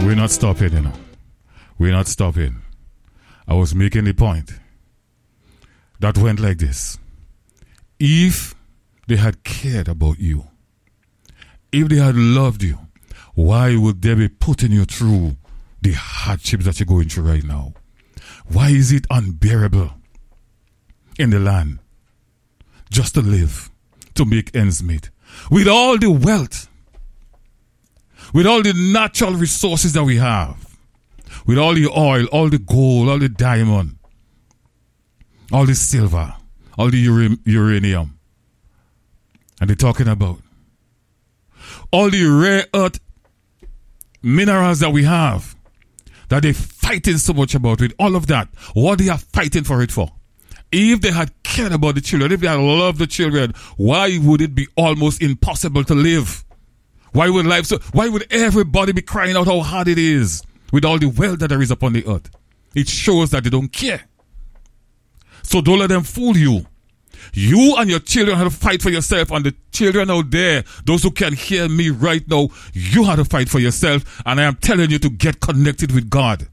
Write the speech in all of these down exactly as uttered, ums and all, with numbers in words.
We're not stopping, you know. We're not stopping. I was making the point that went like this. If they had cared about you, if they had loved you, why would they be putting you through the hardships that you're going through right now? Why is it unbearable in the land just to live, to make ends meet? With all the wealth, with all the natural resources that we have, with all the oil, all the gold, all the diamond, all the silver, all the ura- uranium, and they're talking about all the rare earth minerals that we have, that they're fighting so much about. With all of that, what they are fighting for it for? If they had cared about the children, if they had loved the children, why would it be almost impossible to live? Why would life so, why would everybody be crying out how hard it is with all the wealth that there is upon the earth? It shows that they don't care. So don't let them fool you. You and your children have to fight for yourself, and the children out there, those who can hear me right now, you have to fight for yourself, and I am telling you to get connected with God.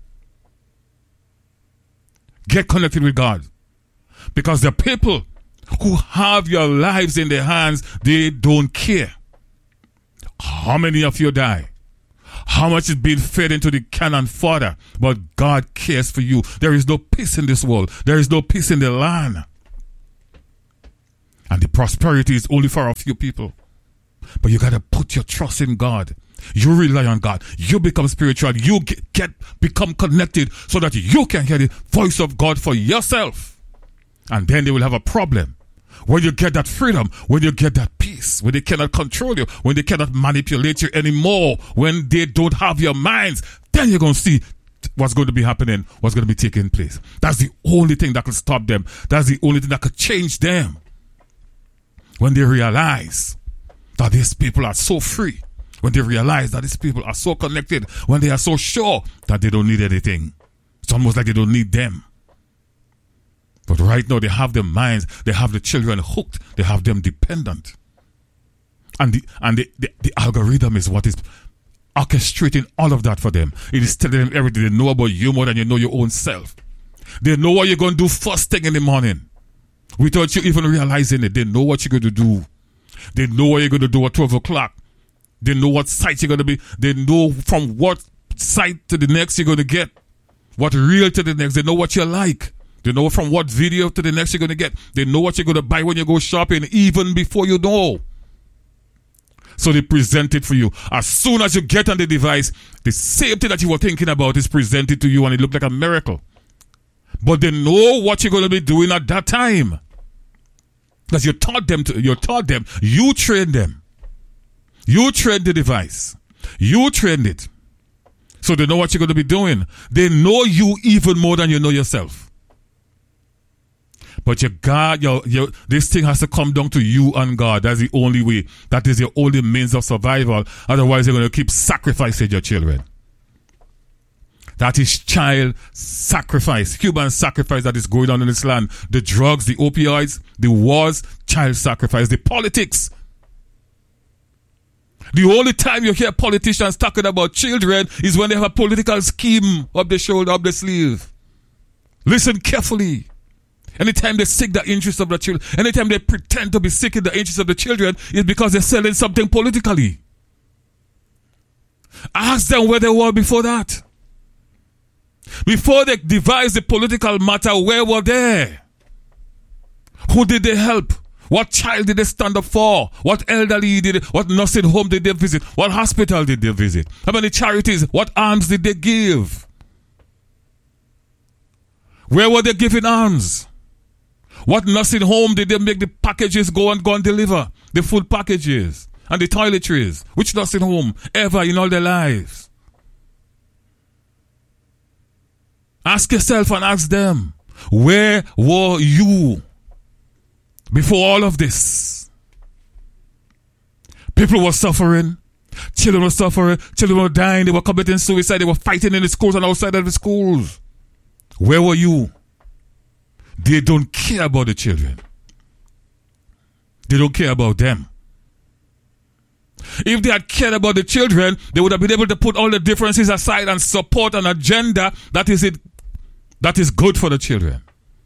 Get connected with God. Because the people who have your lives in their hands, they don't care how many of you die, how much is being fed into the cannon fodder, but God cares for you. There is no peace in this world. There is no peace in the land. And the prosperity is only for a few people. But you got to put your trust in God. You rely on God. You become spiritual. You get, get become connected so that you can hear the voice of God for yourself. And then they will have a problem. When you get that freedom, when you get that peace, when they cannot control you, when they cannot manipulate you anymore, when they don't have your minds, then you're going to see what's going to be happening, what's going to be taking place. That's the only thing that could stop them. That's the only thing that could change them. When they realize that these people are so free, when they realize that these people are so connected, when they are so sure that they don't need anything. It's almost like they don't need them. But right now they have their minds, they have the children hooked, they have them dependent. And the and the, the, the algorithm is what is orchestrating all of that for them. It is telling them everything. They know about you more than you know your own self. They know what you're going to do first thing in the morning without you even realizing it. They know what you're going to do. They know what you're going to do at twelve o'clock. They know what site you're going to be. They know from what site to the next you're going to get. What reel to the next. They know what you like. They know from what video to the next you're going to get. They know what you're going to buy when you go shopping, even before you know. So they present it for you. As soon as you get on the device, the same thing that you were thinking about is presented to you, and it looked like a miracle. But they know what you're going to be doing at that time. Because you taught them, to, you taught them, you trained them. You trained the device. You trained it. So they know what you're going to be doing. They know you even more than you know yourself. But your God, your, your, this thing has to come down to you and God. That's the only way. That is your only means of survival. Otherwise, you're going to keep sacrificing your children. That is child sacrifice, human sacrifice that is going on in this land. The drugs, the opioids, the wars, child sacrifice, the politics. The only time you hear politicians talking about children is when they have a political scheme up their shoulder, up their sleeve. Listen carefully. Anytime they seek the interest of the children, anytime they pretend to be seeking the interest of the children, it's because they're selling something politically. Ask them where they were before that. Before they devised the political matter, where were they? Who did they help? What child did they stand up for? What elderly did they, what nursing home did they visit? What hospital did they visit? How many charities? What alms did they give? Where were they giving alms? What nursing home did they make the packages go and go and deliver? The food packages and the toiletries. Which nursing home ever in all their lives? Ask yourself and ask them, where were you before all of this? People were suffering. Children were suffering. Children were dying. They were committing suicide. They were fighting in the schools and outside of the schools. Where were you? They don't care about the children. They don't care about them. If they had cared about the children, they would have been able to put all the differences aside and support an agenda that is it that is good for the children.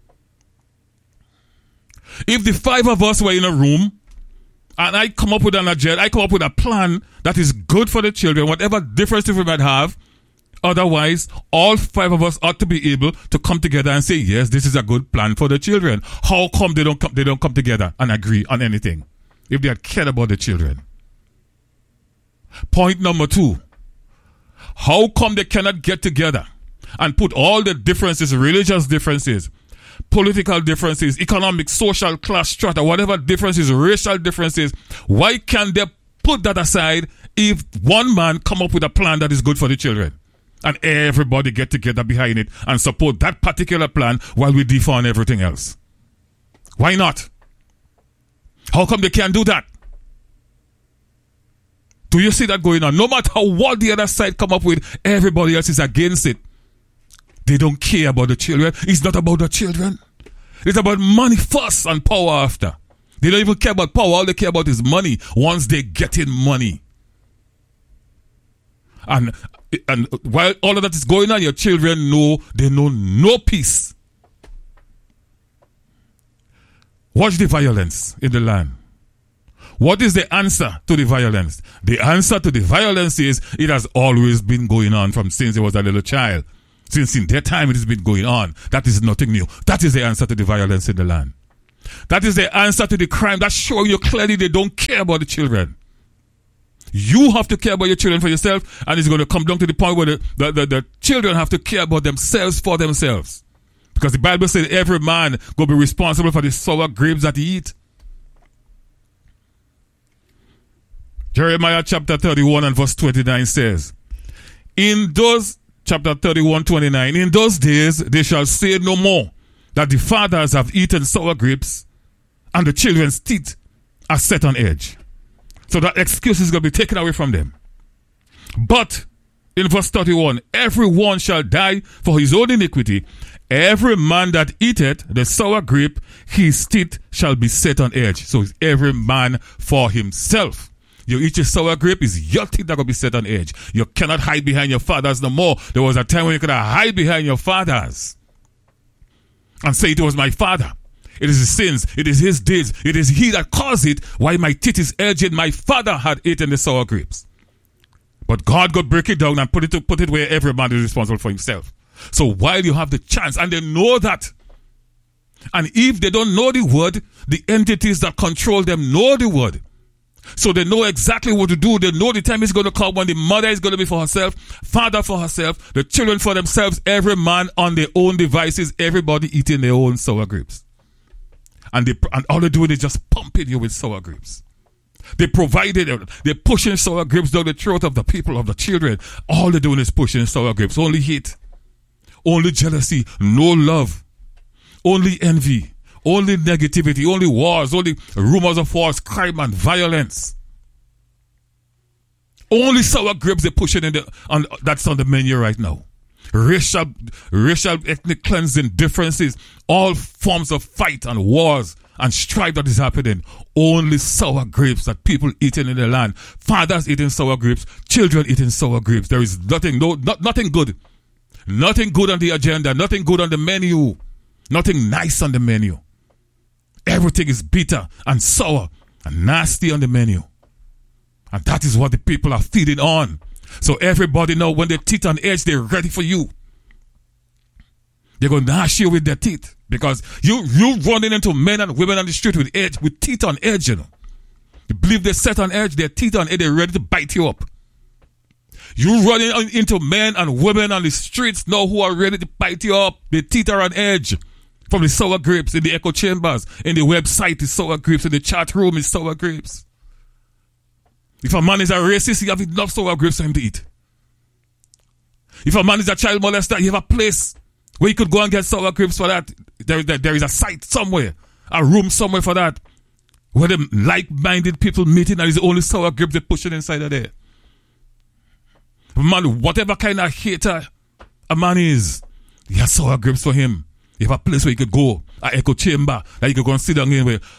If the five of us were in a room and I come up with an agenda, I come up with a plan that is good for the children, whatever differences we might have, otherwise, all five of us ought to be able to come together and say, yes, this is a good plan for the children. How come they don't come, they don't come together and agree on anything if they had cared about the children? Point number two. How come they cannot get together and put all the differences, religious differences, political differences, economic, social, class strata, whatever differences, racial differences, why can't they put that aside if one man come up with a plan that is good for the children? And everybody get together behind it and support that particular plan while we defund everything else. Why not? How come they can't do that? Do you see that going on? No matter what the other side come up with, everybody else is against it. They don't care about the children. It's not about the children. It's about money first and power after. They don't even care about power. All they care about is money once they get in money. And, and while all of that is going on, your children know, they know no peace. Watch the violence in the land. What is the answer to the violence? The answer to the violence is it has always been going on from since he was a little child. Since in their time it has been going on. That is nothing new. That is the answer to the violence in the land. That is the answer to the crime. That's showing you clearly they don't care about the children. You have to care about your children for yourself, and it's going to come down to the point where the, the, the, the children have to care about themselves for themselves. Because the Bible says every man will be responsible for the sour grapes that he eat. Jeremiah chapter thirty-one and verse twenty-nine says, In those, chapter thirty-one, twenty-nine, in those days they shall say no more that the fathers have eaten sour grapes and the children's teeth are set on edge. So that excuse is going to be taken away from them. But, in verse thirty-one, everyone shall die for his own iniquity. Every man that eateth the sour grape, his teeth shall be set on edge. So it's every man for himself. You eat your sour grape, it's your teeth that will be set on edge. You cannot hide behind your fathers no more. There was a time when you could hide behind your fathers and say it was my father. It is his sins. It is his deeds. It is he that caused it. Why my teeth is edged. My father had eaten the sour grapes. But God got break it down and put it to, put it where every man is responsible for himself. So while you have the chance, and they know that, and if they don't know the word, the entities that control them know the word. So they know exactly what to do. They know the time is going to come when the mother is going to be for herself, father for herself, the children for themselves, every man on their own devices, everybody eating their own sour grapes. And they and all they're doing is just pumping you with sour grapes. They provided, they're pushing sour grapes down the throat of the people, of the children. All they're doing is pushing sour grapes. Only hate, only jealousy, no love, only envy, only negativity, only wars, only rumors of wars, crime and violence. Only sour grapes they're pushing in the, on, that's on the menu right now. Racial, racial, ethnic cleansing, differences, all forms of fight and wars and strife that is happening. Only sour grapes that people eating in the land. Fathers eating sour grapes, children eating sour grapes. There is nothing, no, not, nothing good. Nothing good on the agenda, nothing good on the menu. Nothing nice on the menu. Everything is bitter and sour and nasty on the menu. And that is what the people are feeding on. So everybody know when their teeth on edge, they're ready for you. They're going to gnash you with their teeth. Because you you running into men and women on the street with edge, with teeth on edge, you know. You believe they're set on edge, their teeth on edge, they're ready to bite you up. You running into men and women on the streets now who are ready to bite you up. Their teeth are on edge. From the sour grapes in the echo chambers, in the website is sour grapes, in the chat room is sour grapes. If a man is a racist, you have enough sour grapes for him to eat. If a man is a child molester, you have a place where you could go and get sour grapes for that. There, there, there is a site somewhere, a room somewhere for that, where the like-minded people meeting and it's only sour grapes they're pushing inside of there. Man, whatever kind of hater a man is, you have sour grapes for him. You have a place where you could go, an echo chamber, that you could go and sit down in where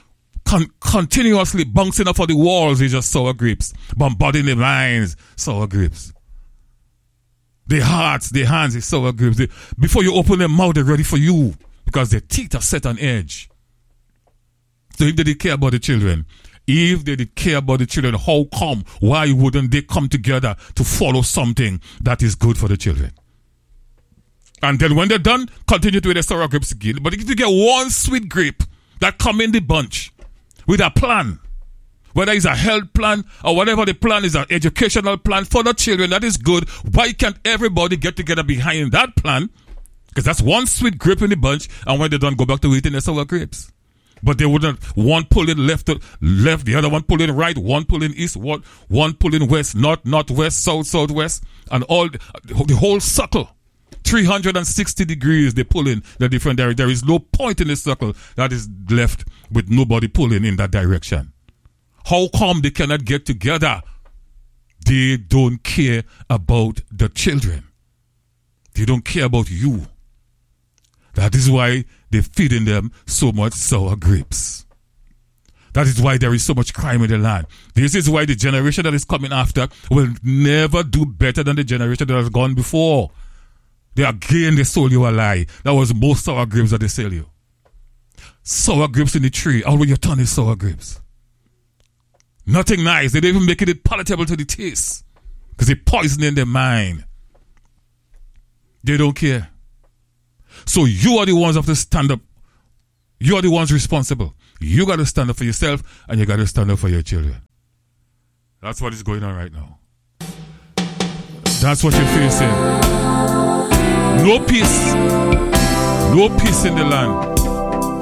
con- continuously bouncing off of the walls is just sour grapes. Bombarding the minds, sour grapes. The hearts, the hands is sour grapes. They, before you open their mouth, they're ready for you because their teeth are set on edge. So if they did care about the children, if they did care about the children, how come? Why wouldn't they come together to follow something that is good for the children? And then when they're done, continue to with the sour grapes again. But if you get one sweet grape that come in the bunch with a plan, whether it's a health plan or whatever the plan is, an educational plan for the children, that is good. Why can't everybody get together behind that plan? Because that's one sweet grape in the bunch, and when they're done, go back to eating the sour grapes. But they wouldn't, one pulling left, left, the other one pulling right, one pulling east, one, one pulling west, north, northwest, south, southwest, and all, the whole circle. three hundred sixty degrees they pull in the different direction. There is no point in the circle that is left with nobody pulling in that direction. How come they cannot get together? They don't care about the children. They don't care about you. That is why they're feeding them so much sour grapes. That is why there is so much crime in the land. This is why the generation that is coming after will never do better than the generation that has gone before. They again, they sold you a lie. That was most sour grapes that they sell you. Sour grapes in the tree. All when you turn is sour grapes. Nothing nice. They don't even make it palatable to the taste. Because they're poisoning their mind. They don't care. So you are the ones that have to stand up. You are the ones responsible. You got to stand up for yourself and you got to stand up for your children. That's what is going on right now. That's what you're facing. No peace. No peace in the land.